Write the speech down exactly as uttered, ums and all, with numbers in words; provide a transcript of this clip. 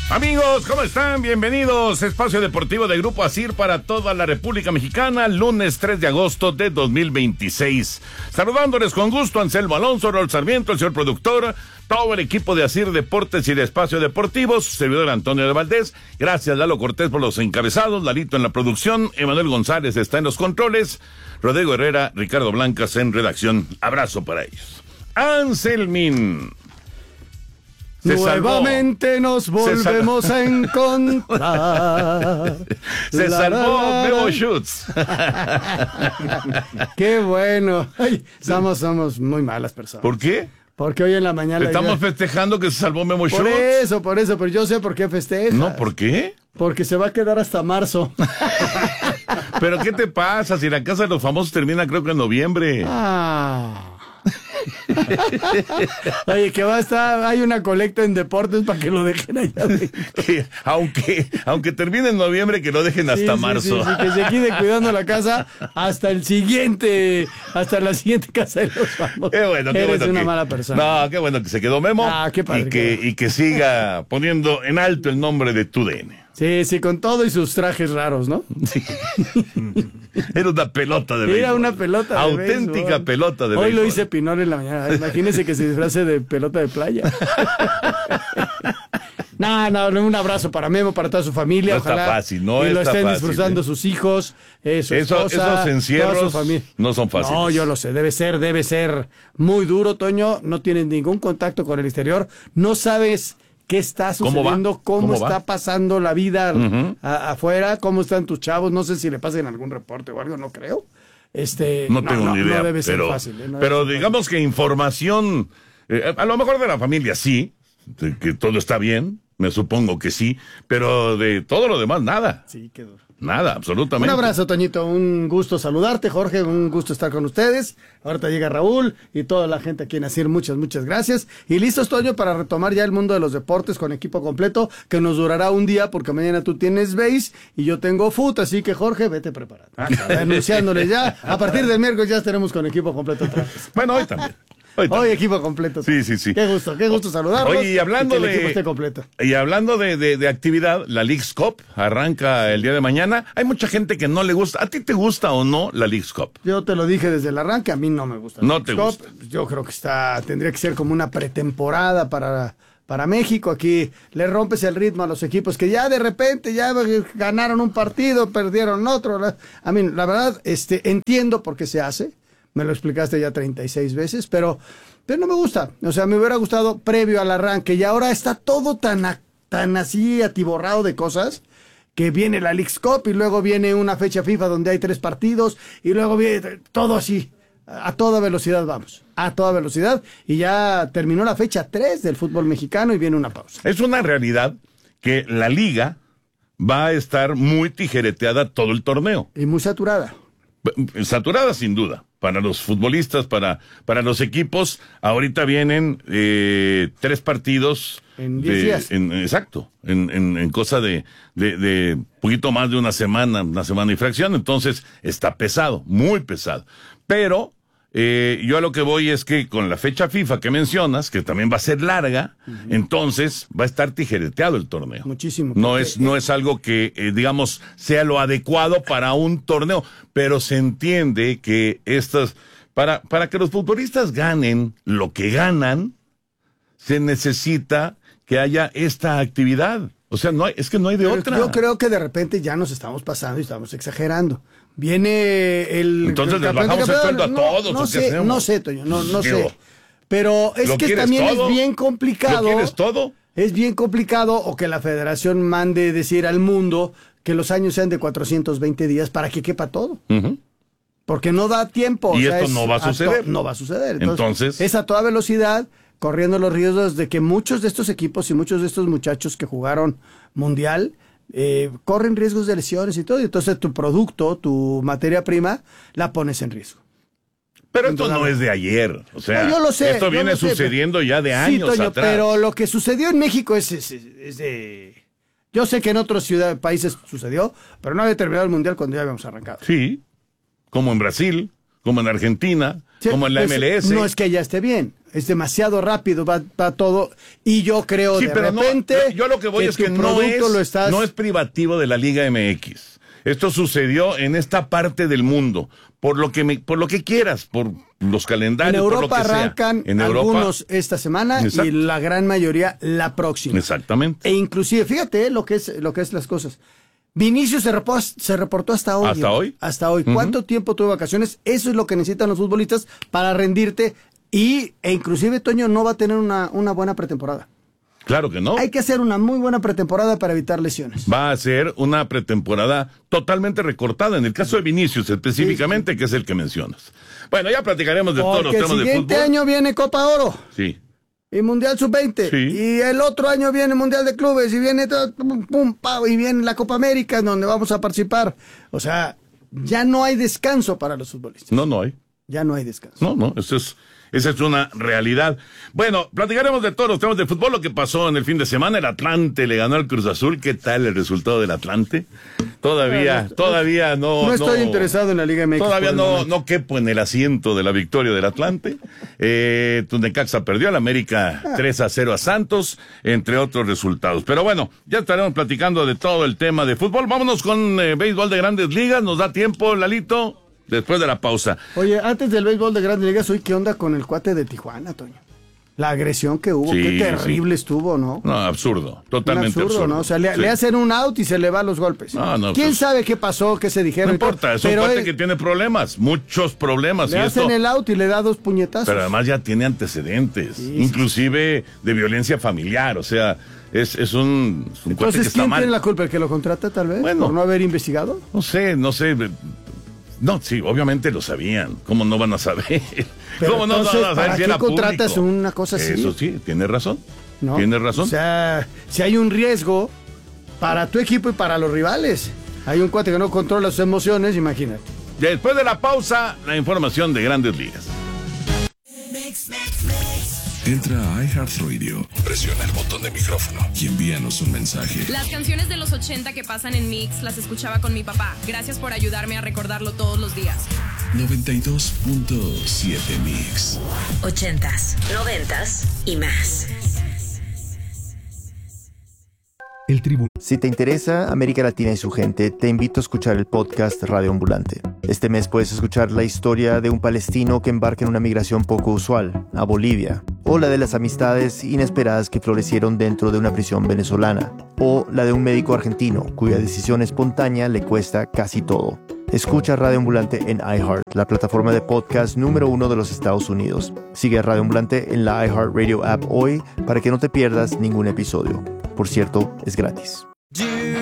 Amigos, ¿cómo están? Bienvenidos. Espacio Deportivo de Grupo ASIR para toda la República Mexicana, lunes tres de agosto de dos mil veintiséis. Saludándoles con gusto, Anselmo Alonso, Raúl Sarmiento, el señor productor, todo el equipo de ASIR Deportes y de Espacio Deportivo, su servidor Antonio de Valdés. Gracias, Lalo Cortés, por los encabezados, Lalito en la producción, Emanuel González está en los controles, Rodrigo Herrera, Ricardo Blancas en redacción. Abrazo para ellos. Anselmín. Se Nuevamente salvó. Nos volvemos a encontrar. Se la, salvó la, la, Memo Schutz. Qué bueno. Ay, somos, somos muy malas personas. ¿Por qué? Porque hoy en la mañana... Estamos yo... festejando que se salvó Memo Schutz. Por eso, por eso, pero yo sé por qué festejas. No, ¿por qué? Porque se va a quedar hasta marzo. ¿Pero qué te pasa? Si la Casa de los Famosos termina creo que en noviembre. Ah... Oye, que va a estar, hay una colecta en deportes para que lo dejen allá. Que, aunque, aunque termine en noviembre, que lo dejen hasta sí, marzo. Sí, sí, que se quede cuidando la casa hasta el siguiente, hasta la siguiente Casa de los Famosos. Qué bueno, qué Eres bueno una que, mala persona. No, qué bueno que se quedó Memo. Ah, qué padre, y, que, y que siga poniendo en alto el nombre de tu D N. Sí, sí, con todo y sus trajes raros, ¿no? Sí. Era una pelota de béisbol. Era una pelota de Auténtica béisbol. pelota de Hoy béisbol. lo hice Pinol en la mañana. Imagínense que se disfrace de pelota de playa. No, no, un abrazo para Memo, para toda su familia. No ojalá está fácil, no y lo está estén fácil, disfrutando ¿eh? sus hijos, eh, su Eso, esposa, esos encierros no son fáciles. No, yo lo sé, debe ser, debe ser muy duro, Toño. No tienes ningún contacto con el exterior. No sabes... ¿Qué está sucediendo? ¿Cómo, ¿Cómo, ¿Cómo está va? pasando la vida uh-huh. a, afuera? ¿Cómo están tus chavos? No sé si le pasen algún reporte o algo, no creo. Este, no, no tengo no, ni idea. No debe pero, ser fácil. ¿eh? No pero ser digamos fácil. Que información, eh, a lo mejor de la familia sí, de que todo está bien, me supongo que sí, pero de todo lo demás nada. Sí, qué duro. Nada, absolutamente. Un abrazo, Toñito, un gusto saludarte, Jorge, un gusto estar con ustedes. Ahorita llega Raúl y toda la gente aquí en ASIR, muchas, muchas gracias. Y listos, Toño, para retomar ya el mundo de los deportes con equipo completo, que nos durará un día, porque mañana tú tienes base y yo tengo foot, así que Jorge, vete preparado. Anunciándole ya, a partir del miércoles ya estaremos con equipo completo otra vez. Bueno, hoy también. Hoy, Hoy equipo completo. Sí, sí, sí. Qué gusto, qué gusto saludarlos. Oye, y hablando y que el de equipo esté completo. Y hablando de, de, de actividad, la Leagues Cup arranca el día de mañana. Hay mucha gente que no le gusta. ¿A ti te gusta o no la Leagues Cup? Yo te lo dije desde el arranque, a mí no me gusta. No te Cup. gusta. Yo creo que está, tendría que ser como una pretemporada para, para México. Aquí le rompes el ritmo a los equipos que ya de repente ya ganaron un partido, perdieron otro. A mí, la verdad, este, entiendo por qué se hace. Me lo explicaste ya treinta y seis veces, pero, pero no me gusta. O sea, me hubiera gustado previo al arranque y ahora está todo tan, tan así atiborrado de cosas que viene la Leagues Cup y luego viene una fecha FIFA donde hay tres partidos y luego viene todo así. A toda velocidad vamos, a toda velocidad y ya terminó la fecha tres del fútbol mexicano y viene una pausa. Es una realidad que la liga va a estar muy tijereteada todo el torneo. Y muy saturada. Saturada sin duda, para los futbolistas, para, para los equipos. Ahorita vienen eh, tres partidos. En diez días. En, exacto, en, en, en cosa de, de, de poquito más de una semana, una semana y fracción. Entonces está pesado, muy pesado. Pero eh, yo a lo que voy es que con la fecha FIFA que mencionas, que también va a ser larga, uh-huh. entonces va a estar tijereteado el torneo. Muchísimo. No es, no es algo que, eh, digamos, sea lo adecuado para un torneo, pero se entiende que estas, para, para que los futbolistas ganen lo que ganan, se necesita que haya esta actividad. O sea, no hay, es que no hay de pero otra. Yo creo que de repente ya nos estamos pasando y estamos exagerando. Viene el... Entonces el les bajamos el sueldo a no, todos. No sé, hacemos? no sé, Toño, no, no Digo, sé. Pero es que también todo? es bien complicado. ¿Lo quieres todo? Es bien complicado o que la federación mande decir al mundo que los años sean de cuatrocientos veinte días para que quepa todo. Uh-huh. Porque no da tiempo. Y o sea, esto no va a suceder. To- no va a suceder. Entonces, Entonces, es a toda velocidad, corriendo los riesgos de que muchos de estos equipos y muchos de estos muchachos que jugaron mundial eh, corren riesgos de lesiones y todo. Y entonces tu producto, tu materia prima, la pones en riesgo. Pero esto no es de ayer, o sea, no, yo lo sé, esto viene lo sé, sucediendo ya de sí, años Toño, atrás. Pero lo que sucedió en México es, es, es de... Yo sé que en otros ciudades, países sucedió, pero no había terminado el Mundial cuando ya habíamos arrancado. Sí, como en Brasil, como en Argentina, sí, como en la pues, M L S. No es que ya esté bien, Es demasiado rápido, va, va todo. Y yo creo sí, de pero repente. No, yo lo que voy que es que no es, lo estás... no es privativo de la Liga M X. Esto sucedió en esta parte del mundo. Por lo que me, por lo que quieras, por los calendarios. En Europa por lo que arrancan sea. En algunos Europa, esta semana. Exacto. Y la gran mayoría la próxima. Exactamente. E inclusive, fíjate eh, lo que es lo que es las cosas. Vinicius se reportó, se reportó hasta hoy. ¿Hasta hoy? Hasta hoy. Uh-huh. ¿Cuánto tiempo tuvo vacaciones? Eso es lo que necesitan los futbolistas para rendirte. Y, e inclusive Toño no va a tener una, una buena pretemporada. Claro que no. Hay que hacer una muy buena pretemporada para evitar lesiones. Va a ser una pretemporada totalmente recortada, en el caso de Vinicius específicamente, sí, sí. que es el que mencionas. Bueno, ya platicaremos de Porque todos los temas de fútbol. el siguiente año viene Copa Oro. Sí. Y Mundial sub veinte. Sí. Y el otro año viene Mundial de Clubes. Y viene todo, pum, pum, pum, y viene la Copa América, donde vamos a participar. O sea, ya no hay descanso para los futbolistas. No, no hay. Ya no hay descanso. No, no, eso es... Esa es una realidad. Bueno, platicaremos de todos los temas de fútbol, lo que pasó en el fin de semana. El Atlante le ganó al Cruz Azul. ¿Qué tal el resultado del Atlante? Todavía, no, todavía no... No estoy no, interesado en la Liga M X. Todavía no, no quepo en el asiento de la victoria del Atlante. Eh, Necaxa perdió, al América ah. tres a cero a Santos, entre otros resultados. Pero bueno, ya estaremos platicando de todo el tema de fútbol. Vámonos con eh, béisbol de Grandes Ligas. ¿Nos da tiempo, Lalito? Después de la pausa. Oye, antes del béisbol de Grandes Ligas, hoy, ¿qué onda con el cuate de Tijuana, Toño? La agresión que hubo, sí, qué terrible sí. estuvo, ¿no? No, absurdo, totalmente absurdo, absurdo. ¿no? O sea, le, sí. le hacen un out y se le van los golpes. No, no, ¿Quién pues, sabe qué pasó, qué se dijeron? No importa, es un pero cuate él, que tiene problemas, muchos problemas. Le y hacen esto, el out y le da dos puñetazos. Pero además ya tiene antecedentes, sí, inclusive sí. de violencia familiar, o sea... Es, es un, es un cuate que está ¿quién mal. tiene la culpa? ¿El que lo contrata, tal vez? Bueno, ¿por no haber investigado? No sé, no sé... No, sí, obviamente lo sabían. ¿Cómo no van a saber? Pero ¿Cómo entonces, no, no, no, ¿para si qué era contratas público? Una cosa así? Eso sí, tienes razón. ¿No? Tienes razón. O sea, si hay un riesgo para tu equipo y para los rivales. Hay un cuate que no controla sus emociones, imagínate. Después de la pausa, la información de Grandes Ligas. Entra a iHeartRadio, presiona el botón de micrófono y envíanos un mensaje. Las canciones de los ochenta que pasan en Mix las escuchaba con mi papá. Gracias por ayudarme a recordarlo todos los días. noventa y dos punto siete Mix. Ochentas, noventas y más. El Tribuno. Si te interesa América Latina y su gente, te invito a escuchar el podcast Radio Ambulante. Este mes puedes escuchar la historia de un palestino que embarca en una migración poco usual, a Bolivia, o la de las amistades inesperadas que florecieron dentro de una prisión venezolana, o la de un médico argentino cuya decisión espontánea le cuesta casi todo. Escucha Radio Ambulante en iHeart, la plataforma de podcast número uno de los Estados Unidos. Sigue a Radio Ambulante en la iHeartRadio app hoy para que no te pierdas ningún episodio. Por cierto, es gratis.